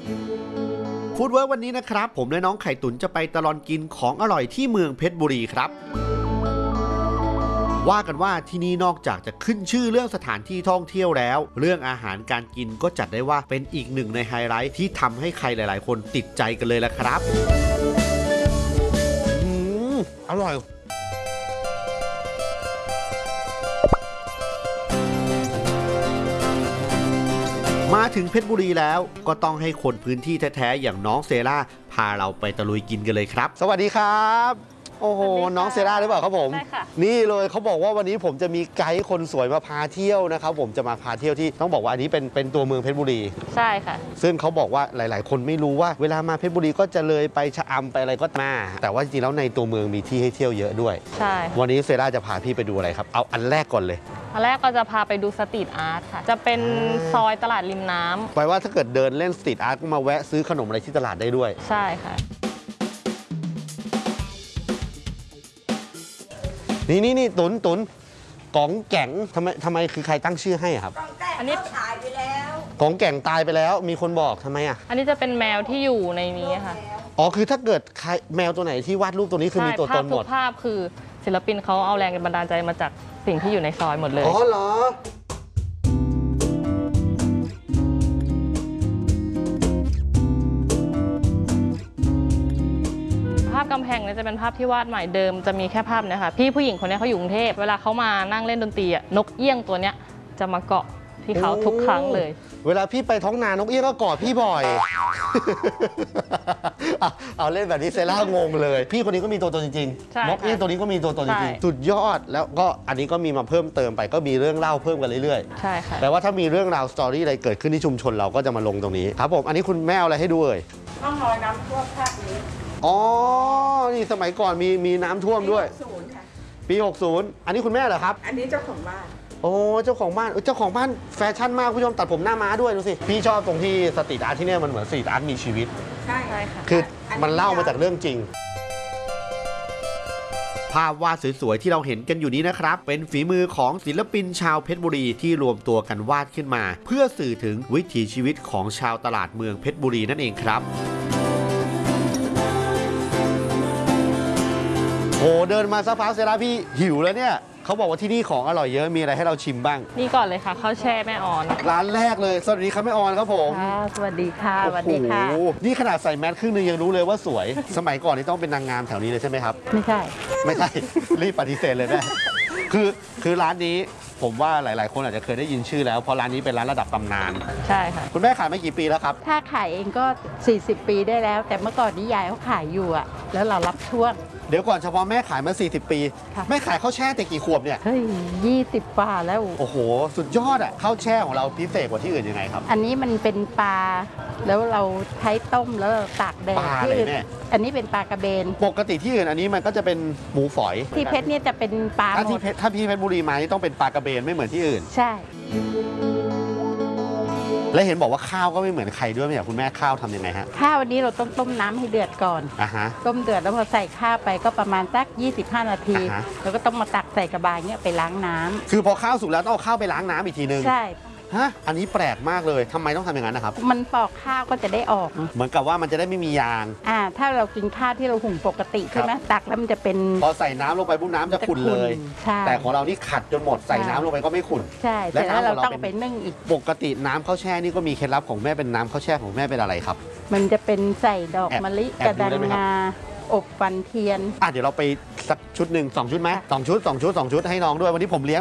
ฟู้ดเวิร์กวันนี้นะครับผมและน้องไข่ตุ๋นจะไปตลอดกินของอร่อยที่เมืองเพชรบุรีครับว่ากันว่าที่นี่นอกจากจะขึ้นชื่อเรื่องสถานที่ท่องเที่ยวแล้วเรื่องอาหารการกินก็จัดได้ว่าเป็นอีกหนึ่งในไฮไลท์ที่ทำให้ใครหลายๆคนติดใจกันเลยละครับอร่อยมาถึงเพชรบุรีแล้วก็ต้องให้คนพื้นที่แท้ๆอย่างน้องเซราพาเราไปตะลุยกินกันเลยครับสวัสดีครับโอ้โหน้องเซราหรือเปล่าครับผมนี่เลยเขาบอกว่าวันนี้ผมจะมีไกด์คนสวยมาพาเที่ยวนะครับผมจะมาพาเที่ยวที่ต้องบอกว่าอันนี้เป็นตัวเมืองเพชรบุรีใช่ค่ะซึ่งเขาบอกว่าหลายๆคนไม่รู้ว่าเวลามาเพชรบุรีก็จะเลยไปชะอำไปอะไรก็มาแต่ว่าจริงๆแล้วในตัวเมืองมีที่ให้เที่ยวเยอะด้วยใช่วันนี้เซราจะพาพี่ไปดูอะไรครับเอาอันแรกก่อนเลยอันแรกก็จะพาไปดูสตรีทอาร์ตค่ะจะเป็นซอยตลาดริมน้ำแปลว่าถ้าเกิดเดินเล่นสตรีทอาร์ตก็มาแวะซื้อขนมอะไรที่ตลาดได้ด้วยใช่ค่ะนี่ตุนกองแก่งทำไมคือใครตั้งชื่อให้ครับอันนี้ตายไปแล้วกองแก่งตายไปแล้วมีคนบอกทำไมอ่ะอันนี้จะเป็นแมวที่อยู่ในนี้ค่ะอ๋อคือถ้าเกิดใครแมวตัวไหนที่วาดรูปตัวนี้คือมีตัวตนหมดภาพคือศิลปินเขาเอาแรงบันดาลใจมาจากสิ่งที่อยู่ในซอยหมดเลยอ๋อเหรอภาพกำแพงเนี่ยจะเป็นภาพที่วาดใหม่เดิมจะมีแค่ภาพเนี่ยค่ะพี่ผู้หญิงคนนี้เขาอยู่กรุงเทพเวลาเขามานั่งเล่นดนตรีนกเอี้ยงตัวเนี้ยจะมาเกาะที่เขาทุกครั้งเลยเวลาพี่ไปท้องนานกเอี้ยงก็กอดพี่บ่อยเอาเล่นแบบนี้เซล่างงเลยพี่คนนี้ก็มีตัวตนจริงๆนกเอี้ยงตัวนี้ก็มีตัวตนจริงๆสุดยอดแล้วก็อันนี้ก็มีมาเพิ่มเติมไปก็มีเรื่องเล่าเพิ่มกันเรื่อยๆใช่ค่ะแต่ว่าถ้ามีเรื่องราวสตอรี่อะไรเกิดขึ้นที่ชุมชนเราก็จะมาลงตรงนี้ครับผมอันนี้คุณแม่เอาอะไรให้ดูเอ่ยต้องรอยน้ำท่วมภาคนี้อ๋อนี่สมัยก่อนมีน้ำท่วมด้วยปี 60อันนี้คุณแม่เหรอครับอันนี้เจ้าของบ้านโอ้เจ้าของบ้านแฟชั่นมากผู้ชมตัดผมหน้าม้าด้วยดูสิพี่ชอบตรงที่สตรีทอาร์ตที่นี่มันเหมือนสตรีทอาร์ตมีชีวิตใช่ค่ะคือมันเล่ามาจากเรื่องจริงภาพวาดสวยๆที่เราเห็นกันอยู่นี้นะครับเป็นฝีมือของศิลปินชาวเพชรบุรีที่รวมตัวกันวาดขึ้นมาเพื่อสื่อถึงวิถีชีวิตของชาวตลาดเมืองเพชรบุรีนั่นเองครับโอ้เดินมาสักพักเสร็จแล้วพี่หิวแล้วเนี่ยเขาบอกว่าที่นี่ของอร่อยเยอะมีอะไรให้เราชิมบ้างนี่ก่อนเลยค่ะข้าวแช่แม่ออนร้านแรกเลยสวัสดีครับแม่ออนครับผมสวัสดีค่ะสวัสดีค่ะนี่ขนาดใส่แมสครึ่งนึงยังรู้เลยว่าสวยสมัยก่อนนี่ต้องเป็นนางงามแถวนี้เลยใช่ไหมครับไม่ใช่รีบปฏิเสธเลยแม่คือร้านนี้ผมว่าหลายๆคนอาจจะเคยได้ยินชื่อแล้วเพราะร้านนี้เป็นร้านระดับตำนานใช่ค่ะคุณแม่ขายมากี่ปีแล้วครับถ้าขายเองก็40 ปีได้แล้วแต่เมื่อก่อนนี้ยายเขาขายอยู่อะแล้วเรารับช่วงเดี๋ยวก่อนเฉพาะแม่ขายมา40 ปีแม่ขายข้าวแช่แต่กี่ขวบเนี่ยเฮ้ย20 ป่าแล้วโอ้โหสุดยอดอะข้าวแช่ของเราพิเศษกว่าที่อื่นยังไงครับอันนี้มันเป็นปลาแล้วเราใช้ต้มแล้วตากแดดที่อื่นอันนี้เป็นปลากระเบนปกติที่อื่นอันนี้มันก็จะเป็นหมูฝอยที่เพชรเนี่ยจะเป็นปลาถ้าพี่เพชรบุรีมาต้องเป็นปลากระเบนไม่เหมือนที่อื่นใช่และเห็นบอกว่าข้าวก็ไม่เหมือนใครด้วยไหมคุณแม่ข้าวทำยังไงฮะข้าววันนี้เราต้องต้มน้ำให้เดือดก่อนต้มเดือดแล้วพอใส่ข้าวไปก็ประมาณสัก25 นาทีแล้วก็ต้องมาตักใส่กระบายเนี่ยไปล้างน้ำคือพอข้าวสุกแล้วต้องเอาข้าวไปล้างน้ำอีกทีนึงใช่ฮะอันนี้แปลกมากเลยทำไมต้องทำอย่างนั้นนะครับมันปอกข้าวก็จะได้ออกเหมือนกับว่ามันจะได้ไม่มียางถ้าเรากินข้าวที่เราหุงปกติใช่ไหมตักแล้วมันจะเป็นพอใส่น้ำลงไปปุ๊บน้ำจะขุ่นเลยแต่ของเรานี่ขัดจนหมดใส่น้ำลงไปก็ไม่ขุ่นใช่แล้วเราต้องไปนึ่งอีกปกติน้ำข้าวแช่นี่ก็มีเคล็ดลับของแม่เป็นน้ำข้าวแช่ของแม่เป็นอะไรครับมันจะเป็นใส่ดอกมะลิกระดังงาอบฟันเทียนเดี๋ยวเราไปสักชุดหนึ่ง2 ชุดไหม2 ชุดให้น้องด้วยวันนี้ผมเลี้ยง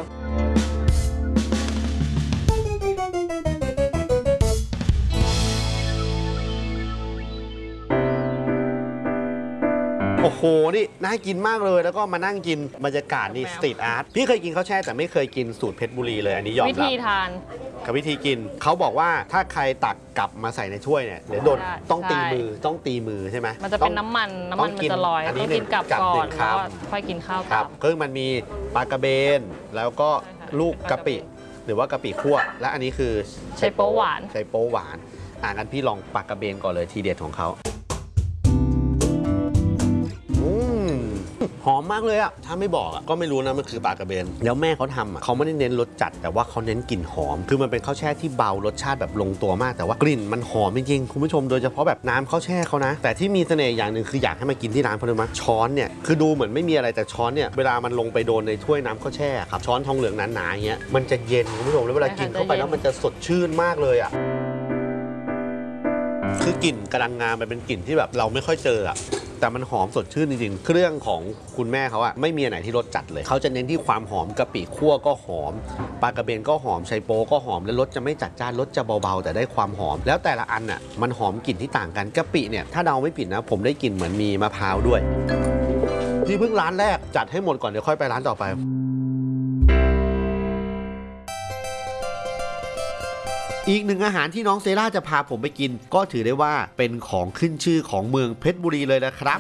โอ้โหนี่น่ากินมากเลยแล้วก็มานั่งกินบรรยากาศนี่สตรีทอาร์ตพี่เคยกินข้าวแช่แต่ไม่เคยกินสูตรเพชรบุรีเลยอันนี้ยอมรับวิธีทานกับวิธีกินเขาบอกว่าถ้าใครตักกลับมาใส่ในถ้วยเนี่ยเดี๋ยวโดนต้องตีมือใช่ไหมมันจะเป็นน้ำมันมันจะลอยต้องกินกลับก่อนแล้วค่อยกินข้าวครับก็มันมีปลากระเบนแล้วก็ลูกกะปิหรือว่ากะปิคั่วและอันนี้คือไชโป๊หวานงั้นพี่ลองปลากระเบนก่อนเลยทีเด็ดของเขาหอมมากเลยอะถ้าไม่บอกอะก็ไม่รู้นะมันคือปลากระเบนแล้วแม่เขาทำอะเขาไม่ได้เน้นรสจัดแต่ว่าเขาเน้นกลิ่นหอมคือมันเป็นข้าวแช่ที่เบารสชาติแบบลงตัวมากแต่ว่ากลิ่นมันหอมจริงๆคุณผู้ชมโดยเฉพาะแบบน้ำข้าวแช่เขานะแต่ที่มีเสน่ห์อย่างหนึ่งคืออยากให้มากินที่ร้านเพราะว่าช้อนเนี่ยคือดูเหมือนไม่มีอะไรแต่ช้อนเนี่ยเวลามันลงไปโดนในถ้วยน้ำข้าวแช่ครับช้อนทองเหลืองหนาๆอย่างเงี้ยมันจะเย็นคุณผู้ชมแล้วเวลากินเข้าไปแล้วมันจะสดชื่นมากเลยอะคือกลิ่นกระดังงามันเป็นกลิ่นที่แบบเราไม่ค่อยเจออะแต่มันหอมสดชื่นจริงๆเครื่องของคุณแม่เขาอะไม่มีอันไหนที่รสจัดเลยเขาจะเน้นที่ความหอมกะปิคั่วก็หอมปลากระเบนก็หอมไชโป๊ก็หอมและรสจะไม่จัดจ้านรสจะเบาๆแต่ได้ความหอมแล้วแต่ละอันอะมันหอมกลิ่นที่ต่างกันกะปิเนี่ยถ้าเดาไม่ผิดนะผมได้กลิ่นเหมือนมีมะพร้าวด้วยที่เพิ่งร้านแรกจัดให้หมดก่อนเดี๋ยวค่อยไปร้านต่อไปอีกหนึ่งอาหารที่น้องเซร่าจะพาผมไปกินก็ถือได้ว่าเป็นของขึ้นชื่อของเมืองเพชรบุรีเลยนะครับ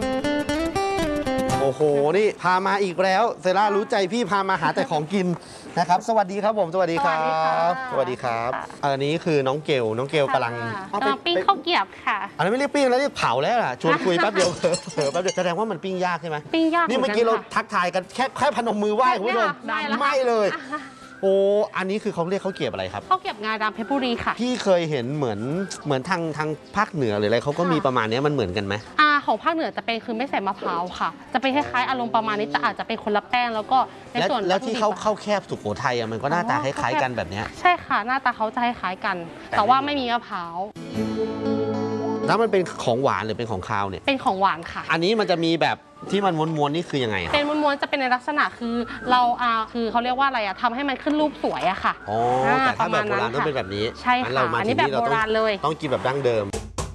โอ้โหนี่พามาอีกแล้วเซร่ารู้ใจพี่พามาหาแต่ของกินนะครับสวัสดีครับผมสวัสดีครับสวัสดีครับอันนี้คือน้องเกลกำลังปิ้งข้าวเกี๊ยวค่ะอันนี้ไม่เรียกปิ้งแล้วเรียกเผาแล้วล่ะชวนคุยแป๊บเดียวเผลอแป๊บเดียวแสดงว่ามันปิ้งยากใช่ไหมปิ้งยากนี่เมื่อกี้เราทักทายกันแค่พนมมือไหว้คุณผู้ชมไม่เลยโอ้อันนี้คือเขาเรียกข้าวเกรียบอะไรครับข้าวเกรียบงาดำเพชรบุรีค่ะพี่เคยเห็นเหมือนทางภาคเหนือหรืออะไรเขาก็มีประมาณนี้มันเหมือนกันไหมของภาคเหนือจะเป็นคือไม่ใส่มะพร้าวค่ะจะเป็นคล้ายๆอารมณ์ประมาณนี้แต่อาจจะเป็นคนละแป้งแล้วก็ในส่วนแล้วที่เขาแคบสุโขทัยมันก็หน้าตาคล้ายๆกันแบบนี้ใช่ค่ะหน้าตาเขาจะคล้ายๆกันแต่ว่าไม่มีมะพร้าวแล้วมันเป็นของหวานหรือเป็นของคาวเนี่ยเป็นของหวานค่ะอันนี้มันจะมีแบบที่มันม้วนๆนี่คือยังไงครับเป็นม้วนๆจะเป็นในลักษณะคือเราคือเขาเรียกว่าอะไรทำให้มันขึ้นรูปสวยอะค่ะอ๋อแต่ถ้าแบบโบราณต้องเป็นแบบนี้ใช่ค่ะอันนี้แบบโบราณเลยต้องกินแบบดั้งเดิม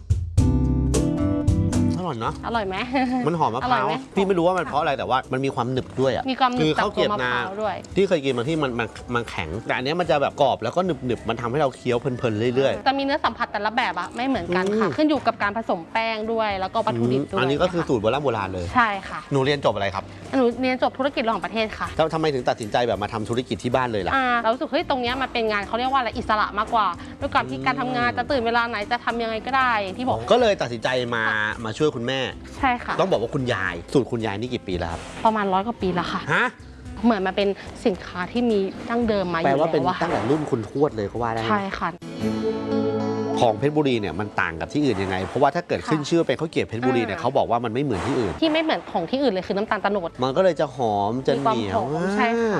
อร่อยเนาะอร่อยไหมมันหอมมะพร้าวพี่ไม่รู้ว่ามันเพราะอะไรแต่ว่ามันมีความหนึบด้วยอ่ะมีความหนึบข้าวเกรียบงาที่เคยกินมาที่มันแข็งแต่อันนี้มันจะแบบกรอบแล้วก็หนึบมันทำให้เราเคี้ยวเพลินๆเรื่อยๆจะมีเนื้อสัมผัสแต่ละแบบอะไม่เหมือนกันค่ะขึ้นอยู่กับการผสมแป้งด้วยแล้วก็วัตถุดิบด้วยอันนี้ก็คือสูตรโบราณเลยใช่ค่ะหนูเรียนจบอะไรครับหนูเรียนจบธุรกิจระหว่างประเทศค่ะแล้วทำไมถึงตัดสินใจแบบมาทำธุรกิจที่บ้านเลยล่ะเรารู้สึกเฮ้ยตรงนี้มันเป็นงานเขาเรียกว่าอะไรอิสระมากกว่าด้วยการที่การทำงานจะตื่นเวลาไหนจะทำยังไงก็ได้ที่บอกก็เลยตัดสินใจมาช่วยคุณแม่ใช่ค่ะต้องบอกว่าคุณยายสูตรคุณยายนี่กี่ปีแล้วครับประมาณ100 กว่าปีแล้วค่ะฮะเหมือนมาเป็นสินค้าที่มีดั้งเดิมมาอยู่แล้วแปลว่าเป็นตั้งแต่รุ่นคุณทวดเลยก็ว่าได้ใช่ค่ะของเพชรบุรีเนี่ยมันต่างกับที่อื่นยังไงเพราะว่าถ้าเกิดขึ้นชื่อเป็นข้าวเกรี๊ยวเพชรบุรีเนี่ยเขาบอกว่ามันไม่เหมือนที่อื่นที่ไม่เหมือนของที่อื่นเลยคือน้ำตาลโตนดมันก็เลยจะหอมจะเหนียวใช่ค่ะ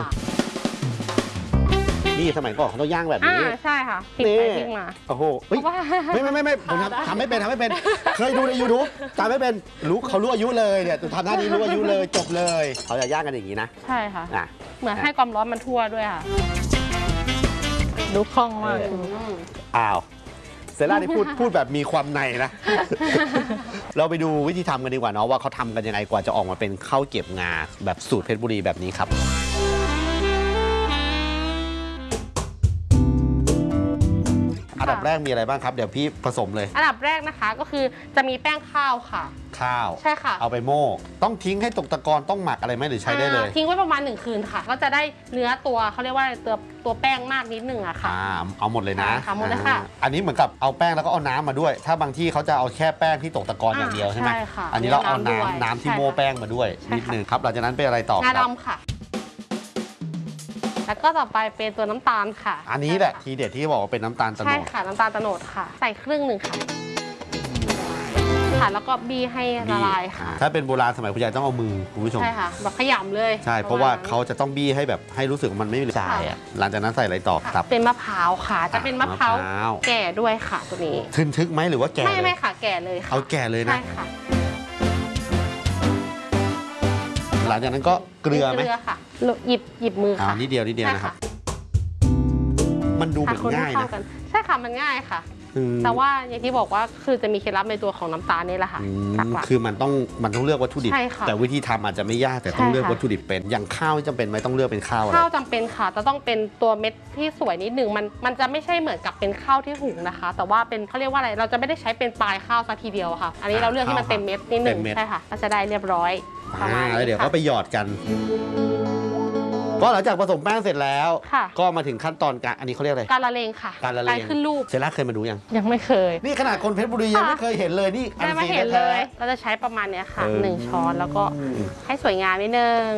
นี่สมัยก่อนเขาต้องย่างแบบนี้ใช่ค่ะพลิกไปพลิกมาโอ้โหไม่ผมทำไม่เป็นเคยดูใน YouTube ทำไม่เป็นเขารู้อายุเลยเนี่ยทำหน้านี้รู้อายุเลยจบเลยเขาจะย่างกันอย่างนี้นะใช่ค่ะเหมือนให้ความร้อนมันทั่วด้วยค่ะดูคล่องมากอ้าวเซร่าที่พูดแบบมีความในนะเราไปดูวิธีทำกันดีกว่าเนาะว่าเขาทำกันยังไงกว่าจะออกมาเป็นข้าวเกรี๊ยวงาแบบสูตรเพชรบุรีแบบนี้ครับอันดับแรกมีอะไรบ้างครับเดี๋ยวพี่ผสมเลยอันดับแรกนะคะก็คือจะมีแป้งข้าวค่ะข้าวใช่ค่ะเอาไปโม่ต้องทิ้งให้ตกตะกอนต้องหมักอะไรไหมหรือใช้ได้เลยทิ้งไว้ประมาณ1 คืนค่ะก็จะได้เนื้อตัวเขาเรียกว่าตัวแป้งมากนิดนึงอะค่ะเอาหมดเลยนะหมดเลยค่ะอันนี้เหมือนกับเอาแป้งแล้วก็เอาน้ำมาด้วยถ้าบางที่เขาจะเอาแค่แป้งที่ตกตะกอนอย่างเดียวใช่ไหมอันนี้เราเอาน้ำที่โม่แป้งมาด้วยนิดนึงครับหลังจากนั้นเป็นอะไรต่องาดำค่ะแล้วก็ต่อไปเป็นตัวน้ำตาลค่ะอันนี้แหละทีเด็ดที่บอกว่าเป็นน้ำตาลโตนดใช่ค่ะน้ำตาลโตนดค่ะใส่1/2ค่ะแล้วก็บี้ให้ละลายค่ะถ้าเป็นโบราณสมัยคุณยายต้องเอามือคุณผู้ชมใช่ค่ะแบบขยำเลยใช่เพราะว่าเขาจะต้องบี้ให้แบบให้รู้สึกมันไม่มีสายหลังจากนั้นใส่อะไรต่อครับเป็นมะพร้าวค่ะจะเป็นมะพร้าวแก่ด้วยค่ะตัวนี้ทึกไหมหรือว่าแก่ไม่ค่ะแก่เลยเอาแก่เลยนะใช่ค่ะหลังจากนั้นก็เกลือไหมเกลือค่ะหยิบมือค่ะนิดเดียวนะครับมันดูแบบง่ายนะใช่ค่ะมันง่ายค่ะแต่ว่าอย่างที่บอกว่าคือจะมีเคล็ดลับในตัวของน้ำตาลนี่แหละค่ะคือมันต้องเลือกวัตถุดิบแต่วิธีทำอาจจะไม่ยากแต่ต้องเลือกวัตถุดิบเป็นอย่างข้าวจำเป็นไหมต้องเลือกเป็นข้าวอะไรข้าวจำเป็นค่ะจะต้องเป็นตัวเม็ดที่สวยนิดนึงมันจะไม่ใช่เหมือนกับเป็นข้าวที่หุงนะคะแต่ว่าเป็นเขาเรียกว่าอะไรเราจะไม่ได้ใช้เป็นปลายข้าวซะทีเดียวค่ะอันนี้เราเลือกที่มันเต็มเม็ดนิดนึงใช่ค่ะก็จะได้เรียบร้อยแล้วเดี๋ยวก็ไปหยอดกันก็หลังจากผสมแป้งเสร็จแล้วค่ะก็มาถึงขั้นตอนการอันนี้เขาเรียกอะไรการละเลงค่ะการละเลงขึ้นรูปเซล่าเคยมาดูยังยังไม่เคยนี่ขนาดคนเพชรบุรียังไม่เคยเห็นเลยนี่อันได้มาซีเห็นเลแท้ย เราจะใช้ประมาณเนี้ยค่ะเออ 1 ช้อนแล้วก็ๆให้สวยงามนิดนึง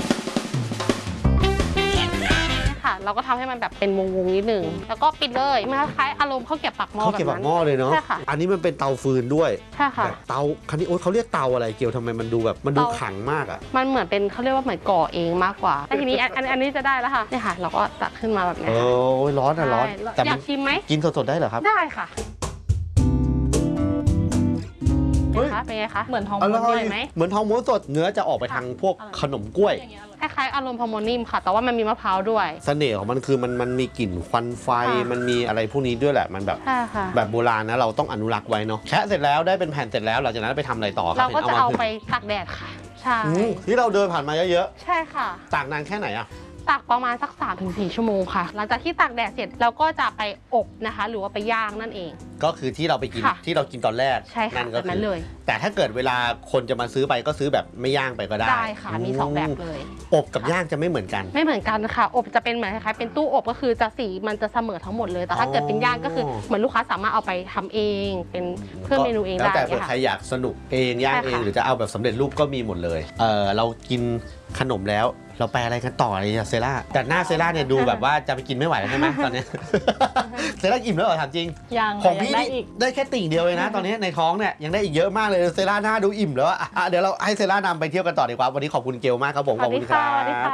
ค่ะ เราก็ทำให้มันแบบเป็นวงๆนิดนึงแล้วก็ปิดเลยมันคล้ายๆอารมณ์ข้าวเกรี๊ยวปากหม้อเขาแบบเก็บนั้ปากนหม้อเลยเนาะใช่ค่ะอันนี้มันเป็นเตาฟืนด้วยใช่ค่ะแบบเตาคันนี้โอ๊ยเขาเรียกเตาอะไรเกียวทำไมมันดูแบบมันดูเตาขังมากอ่ะมันเหมือนเป็นเขาเรียกว่าเหมือนก่อเองมากกว่าแต่ทีนี้อันนี้จะได้แล้วค่ะเนี่ยค่ะ เราก็ตักขึ้นมาแบบเนี้ยโอ้ยร้อนอ่ะร้อนใช่แต่อมัยาน กชิมไหมกินสดๆได้เหรอครับได้ค่ะเฮ้ยเป็นไงคะเหมือนทองอม้วนร่อยเลยไหมเหมือนทองม้วนสดเนื้อจะออกไปทางพวกขนมกล้วยคล้ายๆอารมณ์พอมนิ่มค่ะ แต่ว่ามันมีมะพร้าวด้วยเสน่ห์ของมันคือมันมีกลิ่นควันไฟค่ะมันมีอะไรพวกนี้ด้วยแหละมันแบบใช่ค่ะแบบโบราณนะเราต้องอนุรักษ์ไว้เนาะแคะเสร็จแล้วได้เป็นแผ่นเสร็จแล้วหลังจากนั้นไปทำอะไรต่อครัเราก็จะเอาห็นไปมตากแดดค่ะ ใช่ที่เราเดินผ่านมาเยอะใช่ค่ะๆตากนานแค่ไหนอะตากประมาณสัก 3-4 ชั่วโมงค่ะ หลังจากที่ตากแดดเสร็จเราก็จะไปอบนะคะ หรือว่าไปย่างนั่นเองก็คือที่เราไปกินค่ะที่เรากินตอนแรกใช่ค่ะนั่นก็แบบนั้นเลยแต่ถ้าเกิดเวลาคนจะมาซื้อไปก็ซื้อแบบไม่ย่างไปก็ได้ได้ค่ะ มีสองแบบเลยอบกับย่างจะไม่เหมือนกันไม่เหมือนกันค่ะ อบจะเป็นเหมือนคล้ายๆเป็นตู้อบก็คือจะสีมันจะเสมอทั้งหมดเลย แต่ถ้าเกิดเป็นย่างก็คือเหมือนลูกค้าสามารถเอาไปทำเอง เป็นเพื่อเมนูเองแล้วได้แต่เผื่อค่ะใครอยากสนุกเองย่างใช่เองค่ะหรือจะเอาแบบสำเร็จรูปก็มีหมดเลยเรากินขนมแล้วเราไปอะไรกันต่อเลยอะเซล่าแต่หน้าเซล่าเนี่ยดูแบบว่าจะไปกินไม่ไหวแล้วใช่ไหมตอนนี้ เซล่าอิ่มแล้วเหรอถามจริงยังของยัพี่ได้นี่อีกได้แค่ติ่งเดียวเลยนะ ตอนนี้ในท้องเนี่ยยังได้อีกเยอะมากเลยเซล่าหน้าดูอิ่มแล้วอะเดี๋ยวเราให้เซล่านำไปเที่ยวกันต่อดีกว่าวันนี้ขอบคุณเกลมากครับผมสขวัอบสคุดีณคค่ะรัสวัสดีบค่ะ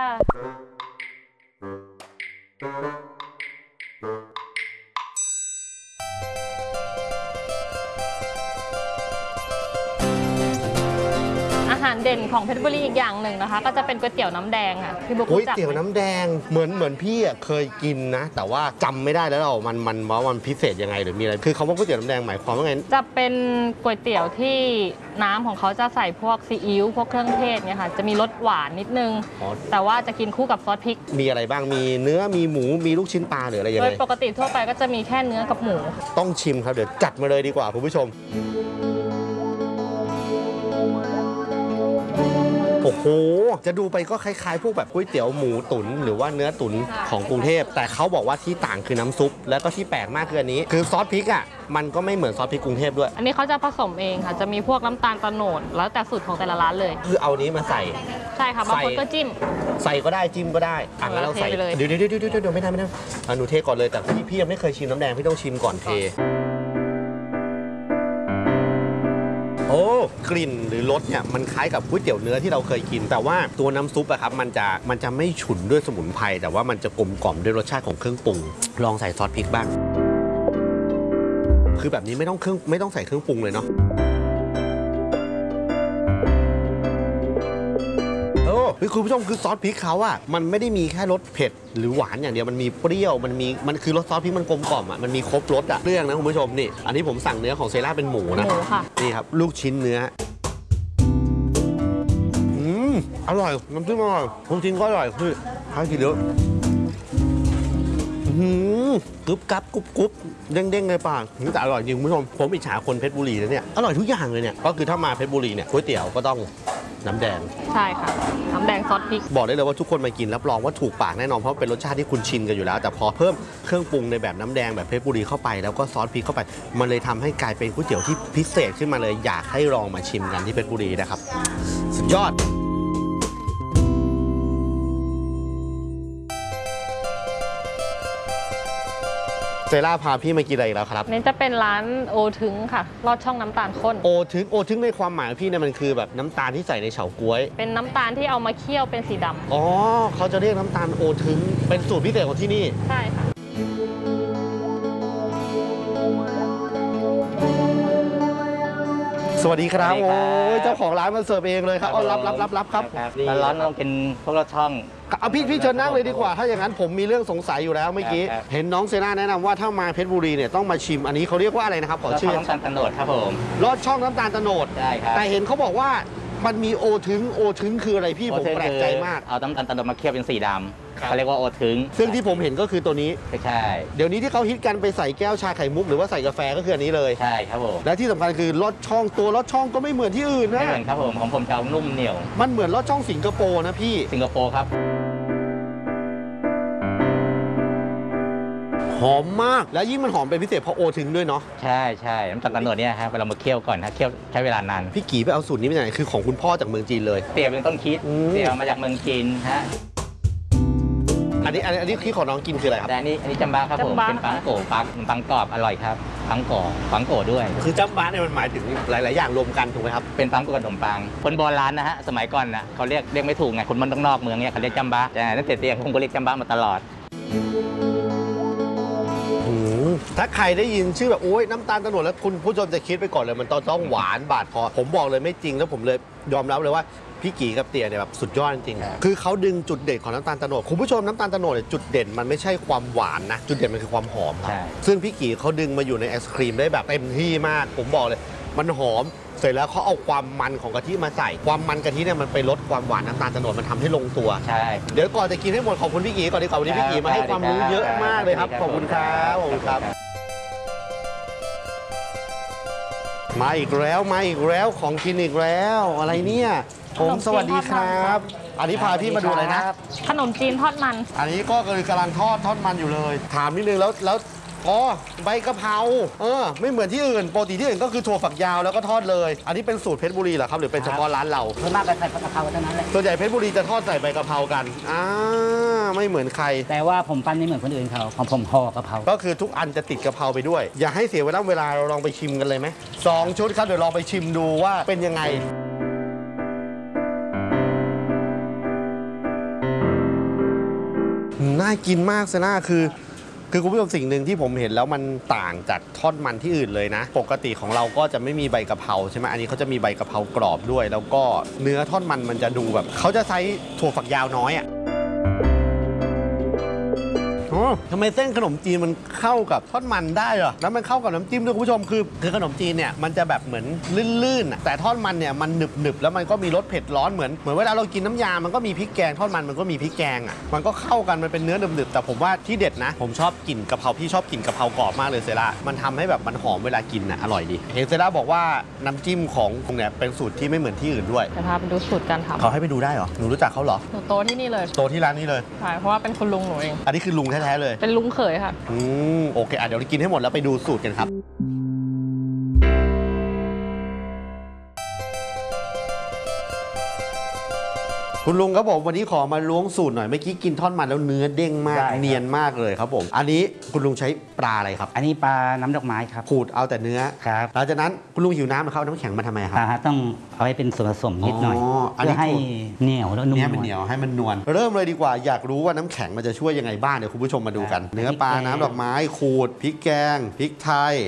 อาหารเด่นของเพชรบุรีอีกอย่างหนึ่งนะคะ ก็จะเป็นก๋วยเตี๋ยวน้ำแดงค่ะพี่บุ๊กก๋วยรู้จักเตี๋ยวไหมน้ำแดงเหมือนพี่อะเคยกินนะ แต่ว่าจำไม่ได้แล้วมันว่ามันพิเศษยังไงหรือมีอะไรคือคำว่าก๋วยเตี๋ยวน้ำแดงหมายความว่าไงจะเป็นก๋วยเตี๋ยวที่น้ำของเขาจะใส่พวกซีอิ๊วพวกเครื่องเทศเนี่ยค่ะจะมีรสหวานนิดนึงอ๋อแต่ว่าจะกินคู่กับซอสพริกมีอะไรบ้างมีเนื้อมีหมูมีลูกชิ้นปลาหรืออะไรยังโดไงยปกติทั่วไปก็จะมีแค่เนื้อกับหมูต้องชิมครับเดี๋ยวจัดมาเลยดีกว่าคุณผู้ชมโอ้โหจะดูไปก็คล้ายๆพวกแบบก๋วยเตี๋ยวหมูตุ๋นหรือว่าเนื้อตุ๋นของกรุงเทพแต่เขาบอกว่าที่ต่างคือน้ำซุปแล้วก็ที่แปลกมากคืออันนี้คือซอสพริกอ่ะมันก็ไม่เหมือนซอสพริกกรุงเทพด้วยอันนี้เขาจะผสมเองค่ะ จะมีพวกน้ำตาลโตโนดแล้วแต่สูตรของแต่ละร้านเลยคือเอานี้มาใส่ใช่ค่ะบางคนก็จิ้มใส่ก็ได้จิ้มก็ได้งั้นเราใส่เทไปเลยเดี๋ยวไม่ได้หนูเทก่อนเลยแต่พี่ยังไม่เคยชิมน้ำแดงพี่ต้องชิมก่อนเทโอ้กลิ่นหรือรสเนี่ยมันคล้ายกับก๋วยเตี๋ยวเนื้อที่เราเคยกิน แต่ว่าตัวน้ำซุปอะครับมันจะไม่ฉุนด้วยสมุนไพรแต่ว่ามันจะกลมกล่อมด้วยรสชาติของเครื่องปรุงลองใส่ซอสพริกบ้างคือแบบนี้ไม่ต้องใส่เครื่องปรุงเลยเนาะคุณผู้ชมคือซอสพริกเขาอะมันไม่ได้มีแค่รสเผ็ดหรือหวานอย่างเดียวมันมีเปรี้ยวมันคือรสซอสพริกมันกลมกล่อมอะมันมีครบรสอะเรื่องนะคุณผู้ชมนี่อันนี้ผมสั่งเนื้อของเซล่าเป็นหมูนะหมูค่ะนี่ครับลูกชิ้นเนื้ออร่อยน้ำจิ้มอร่อยลูกชิ้นก็อร่อยคือให้กินเยอะกรุบกรับกรุบกรุบเด้งๆในปากแต่อร่อยจริงคุณผู้ชมผมอิจฉาคนเพชรบุรีนะเนี่ยอร่อยทุกอย่างเลยเนี่ยก็คือถ้ามาเพชรบุรีเนี่ยก๋วยเตี๋ยวก็ต้องน้ำแดงใช่ค่ะ น้ำแดงซอสพริกบอกได้เลยว่าทุกคนมากินรับรองว่าถูกปากแน่นอนเพราะเป็นรสชาติที่คุณชินกันอยู่แล้ว แต่พอเพิ่มเครื่องปรุงในแบบน้ำแดงแบบเพชรบุรีเข้าไปแล้วก็ซอสพริกเข้าไปมันเลยทำให้กลายเป็นก๋วยเตี๋ยวที่พิเศษขึ้นมาเลยอยากให้ลองมาชิมกันที่เพชรบุรีนะครับสุดยอดเซล่าพาพี่มากินอะไรอีกแล้วครับนี่จะเป็นร้านโอทึงค่ะลอดช่องน้ำตาลข้นโอทึงในความหมายของพี่เนี่ยมันคือแบบน้ำตาลที่ใส่ในเฉาก๊วยเป็นน้ำตาลที่เอามาเคี่ยวเป็นสีดำอ๋อเขาจะเรียกน้ำตาลโอทึงเป็นสูตรพิเศษของที่นี่ใช่ค่ะสวัสดีครับสวัสดีโอ้ครับยเจ้าของร้านมาเสิร์ฟเองเลยครับเอารับครับร้อนๆลองกินพวกรสช่องเอาพี่เชิญนั่งเลยดีกว่า ถ้าอย่างนั้นผมมีเรื่องสงสัยอยู่แล้วเมื่อกี้ครับเห็นน้องเซน่าแนะนำว่าถ้ามาเพชรบุรีเนี่ยต้องมาชิมอันนี้เขาเรียกว่าอะไรนะครับขอรสชื่ช่อองน้ำตาลตะโนดครับผมลอดช่องน้ำตาลโตโนดได้ครับแต่เห็นเขาบอกว่ามันมีโอทึงคืออะไรพี่ผมแปลกใจมากเอาน้ำตาลตะโนดมาเคี่ยวเป็นสีดครับำเขาเรียกว่าโอทึงซึ่งที่ผมเห็นก็คือตัวนี้ใช่เดี๋ยวนี้ที่เขาฮิตกันไปใส่แก้วชาไข่มุกหรือว่าใส่กาแฟก็คืออันนี้เลยใช่ครับผมและที่สำคัญคือลอดช่องตัวลอดช่องก็ไม่เหมือนที่อื่นไม่นะเหมือนครับผมของผมจะเอานุ่มเหนียวมันเหมือนลอดช่องสิงคโปร์นะพี่สิงคโปร์ครับหอมมากแล้วยิ่งมันหอมเป็นพิเศษเพราะโอถึงด้วยเนาะใช่ใช่น้ำตาลตะโนดเนี่ยครับเรามาเคี่ยวก่อนนะเคี่ยวใช้เวลานานพี่กีไปเอาสูตรนี้มาจากไหนคือของคุณพ่อจากเมืองจีนเลยเตี๋ยวเป็นต้นคิดเตี๋ยวมาจากเมืองจีนฮะอันนี้ที่ของน้องกินคืออะไรครับแต่อันนี้จำบ้าครับผมจำบ้าเป็นปังโกะปังกรอบอร่อยครับปังโกะด้วยคือจัมบ้าเนี่ยมันหมายถึงหลาย ๆ อย่างรวมกันถูกไหมครับเป็นปังโกะกับขนมปังคนโบราณนะฮะสมัยก่อนนะเขาเรียกไม่ถูกไงคนมันนอกเมืองเนี่ยเขาเรียกจำบ้าแต่ตั้งแต่เตี้ยผมก็เรียกจำบ้ามาตลอดถ้าใครได้ยินชื่อแบบโอ๊ยน้ำตาลตะโนดแล้วคุณผู้ชมจะคิดไปก่อนเลยมันต้องหวานบาดคอผมบอกเลยไม่จริงแล้วผมเลยยอมรับเลยว่าพี่กีกับเตี๋ยเนี่ยแบบสุดยอดจริงๆคือเขาดึงจุดเด่นของน้ำตาลตะโนดคุณผู้ชมน้ำตาลตะโนดเนี่ยจุดเด่นมันไม่ใช่ความหวานนะจุดเด่นมันคือความหอมครับใช่ซึ่งพี่กีเขาดึงมาอยู่ในไอศครีมได้แบบเต็มที่มากผมบอกเลยมันหอมเสร็จแล้วเขาเอาความมันของกะทิมาใส่ความมันกะทิเนี่ยมันไปลดความหวานน้ำตาลตะโนดมันทำให้ลงตัวใช่เดี๋ยวก่อนจะกินให้หมดขอบคุณพี่กีก่อนดีกว่าวันนี้พี่กีมาให้ความรู้เยอะมากเลยครับขอบคุณครับขอบคุณครับมาอีกแล้วของกินอีกแล้วอะไรเนี่ยผมสวัสดีครับ อันนี้พาพี่มาดูอะไรนะขนมจีนทอดมันอันนี้ก็คือกำลังทอดมันอยู่เลย ถามนิดนึงแล้วอ๋อใบกะเพราไม่เหมือนที่อื่นปกติที่อื่นก็คือถั่วฝักยาวแล้วก็ทอดเลย อันนี้เป็นสูตรเพชรบุรีเหรอครับหรือเป็นเฉพาะร้านเราส่วนมากก็ใส่กะเพราเท่านั้นแหละส่วนใหญ่เพชรบุรีจะทอดใส่ใบกะเพรากันไม่เหมือนใครแต่ว่าผมปั้นไม่เหมือนคนอื่นเขาของผมห่อกะเพราก็คือทุกอันจะติดกะเพราไปด้วย อย่าให้เสียเวลาเราลองไปชิมกันเลยไหม2 ชุดครับเดี๋ยวลองไปชิมดูว่าเป็นยังไงน่ากินมากเซน่าคือคุณผู้ชมสิ่งหนึ่งที่ผมเห็นแล้วมันต่างจากทอดมันที่อื่นเลยนะปกติของเราก็จะไม่มีใบกะเพราใช่ไหมอันนี้เขาจะมีใบกะเพรากรอบด้วย แล้วก็เนื้อทอดมันจะดูแบบเขาจะใช้ถั่วฝักยาวน้อยอ่ะทำไมเส้นขนมจีนมันเข้ากับทอดมันได้เหรอแล้วมันเข้ากับน้ำจิ้มด้วยคุณผู้ชมคือขนมจีนเนี่ยมันจะแบบเหมือนลื่นๆแต่ทอดมันเนี่ยมันหนึบๆแล้วมันก็มีรสเผ็ดร้อนเหมือนเวลาเรากินน้ำยามันก็มีพริกแกงทอดมันก็มีพริกแกงอ่ะมันก็เข้ากันมันเป็นเนื้อหนึบๆแต่ผมว่าที่เด็ดนะผมชอบกลิ่นกะเพราพี่ชอบกลิ่นกะเพรากรอบมากเลยเซร่ามันทำให้แบบมันหอมเวลากินอ่ะอร่อยดีเห็นเซร่าบอกว่าน้ำจิ้มของคุณเนี่ยเป็นสูตรที่ไม่เหมือนที่อื่นด้วยจะพาไปดูสูตรการทำเขาให้ไปดูได้เหรอหนูรู้จักเขาเหรอหนูโตที่นี่เลยโตที่ร้านนี้เลยใช่เพราะว่าเป็นคุณลุงหนูเองอันนี้คือลุงแท้ๆเลยเป็นลุงเขยค่ะโอเคเดี๋ยวเรากินให้หมดแล้วไปดูสูตรกันครับคุณลุงครับผมวันนี้ขอมาล้วงสูตรหน่อยเมื่อกี้กินทอดมันแล้วเนื้อเด้งมากเนียนมากเลยครับผมอันนี้คุณลุงใช้ปลาอะไรครับอันนี้ปลาน้ำดอกไม้ครับขูดเอาแต่เนื้อครับหลังจากนั้นคุณลุงหิวน้ำนะครับน้ำแข็งมาทำไมครับต้องเอาให้เป็นส่วนผสมนิดหน่อยอันนี้เพื่อให้เหนียวแล้วนุ่มเนี่ยมันเหนียวให้มันนวลเริ่มเลยดีกว่าอยากรู้ว่าน้ำแข็งมันจะช่วยยังไงบ้างเดี๋ยวคุณผู้ชมมาดูกัน เนื้อปลาน้ำดอกไม้ขูดพริกแกงพริกไทย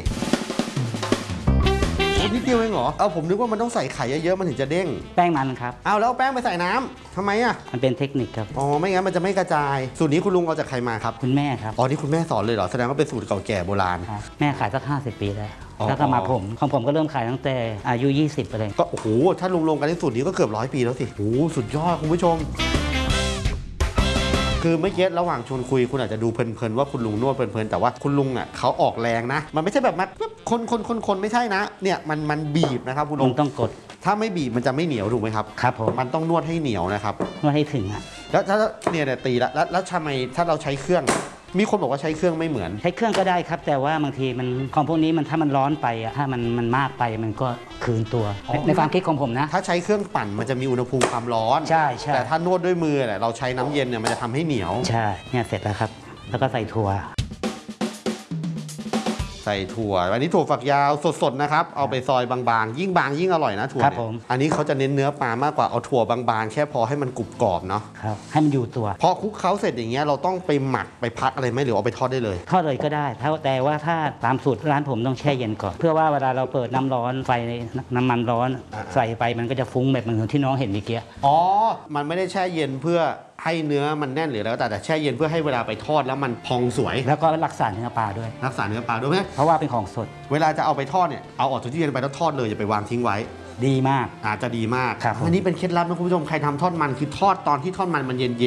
นิดเดียวเองเหรอผมนึกว่ามันต้องใส่ไข่เยอะๆมันถึงจะเด้งแป้งมันครับแล้วแป้งไปใส่น้ำทำไมอ่ะมันเป็นเทคนิคครับไม่งั้นมันจะไม่กระจายสูตรนี้คุณลุงเอาจากใครมาครับคุณแม่ครับนี่คุณแม่สอนเลยเหรอแสดงว่าเป็นสูตรเก่าแก่โบราณครับแม่ขายสัก50 ปีแล้วอ๋อแล้วก็มาผมของผมก็เริ่มขายตั้งแต่อายุ 20ไปเลยก็โอ้โหถ้ารวมๆกันที่สูตรนี้ก็เกือบ100 ปีแล้วสิโอ้โหสุดยอดคุณผู้ชม คือเมื่อกี้ระหว่างชวนคุยคุณอาจจะดูเพลินๆว่าคุณลุงนวดเพลินๆแต่ว่าคุณลุงอ่ะเขาออกแรงนะมันไม่ใช่แบบมาคนไม่ใช่นะเนี่ยมันบีบนะครับคุณลุงต้องกดถ้าไม่บีบมันจะไม่เหนียวถูกไหมครับครับผมมันต้องนวดให้เหนียวนะครับนวดให้ถึงอ่ะแล้วถ้าเนี่ยตีแล้วทำไมถ้าเราใช้เครื่องมีคนบอกว่าใช้เครื่องไม่เหมือนใช้เครื่องก็ได้ครับ แต่ว่าบางทีมันของพวกนี้มันถ้ามันร้อนไปอะถ้ามันมากไปมันก็คืนตัวในความคิดของผมนะถ้าใช้เครื่องปั่นมันจะมีอุณหภูมิความร้อนใช่แต่ถ้านวดด้วยมือเนี่ยเราใช้น้ำเย็นเนี่ยมันจะทำให้เหนียวใช่เนี่ยเสร็จแล้วครับ แล้วก็ใส่ถั่วใส่ถั่วอันนี้ถั่วฝักยาวสดๆนะครับเอาไปซอยบางๆยิ่งบางยิ่งอร่อยนะถั่วครับเนี่ยผมอันนี้เขาจะเน้นเนื้อปลามากกว่าเอาถั่วบางๆแค่พอให้มันกรุบกรอบเนาะครับให้มันอยู่ตัวพอคลุกเคล้าเสร็จอย่างเงี้ยเราต้องไปหมักไปพักอะไรไหมหรือเอาไปทอดได้เลยทอดเลยก็ได้แต่ว่าถ้าตามสูตรร้านผมต้องแช่เย็นก่อน เพื่อว่าเวลาเราเปิดน้ำร้อนไฟน้ำมันร้อนใส่ไปมันก็จะฟุ้งแบบเหมือนที่น้องเห็นเมื่อกี้มันไม่ได้แช่เย็นเพื่อให้เนื้อมันแน่นหรือแล้วแต่แช่เย็นเพื่อให้เวลาไปทอดแล้วมันพองสวยแล้วก็รักษาเนื้อปลาด้วยรักษาเนื้อปลาด้วยไหมเพราะว่าเป็นของสดเวลาจะเอาไปทอดเนี่ยเอาออกจากที่เย็นไปแล้วทอดเลยอย่าไปวางทิ้งไว้ดีมากอาจจะดีมากครับผมอันนี้เป็นเคล็ดลับนะคุณผู้ชมใครทำทอดมันคือทอดตอนที่ทอดมันเย็น